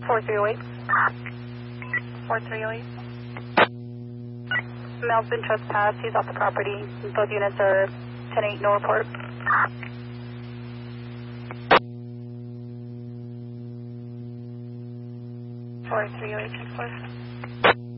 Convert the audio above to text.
4308. 4308. Male's been trespassed. He's off the property. Both units are 10-8, no report. Four 308 10-4.